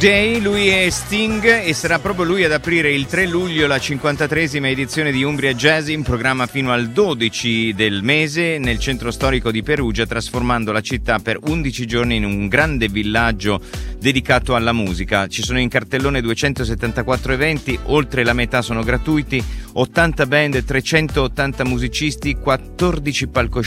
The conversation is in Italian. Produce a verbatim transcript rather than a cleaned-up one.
Day, lui è Sting e sarà proprio lui ad aprire il tre luglio la cinquantatreesima edizione di Umbria Jazz, in programma fino al dodici del mese nel centro storico di Perugia, trasformando la città per undici giorni in un grande villaggio dedicato alla musica. Ci sono in cartellone duecentosettantaquattro eventi, oltre la metà sono gratuiti, ottanta band, trecentottanta musicisti, quattordici palcoscenici